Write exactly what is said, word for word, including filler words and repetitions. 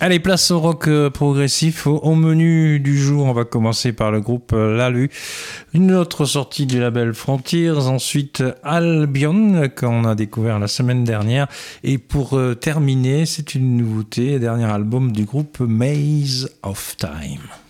Allez, place au rock euh, progressif. Au, au menu du jour, on va commencer par le groupe euh, Lalu. Une autre sortie du label Frontiers. Ensuite, Albion, qu'on a découvert la semaine dernière. Et pour euh, terminer, c'est une nouveauté, dernier album du groupe Maze of Time.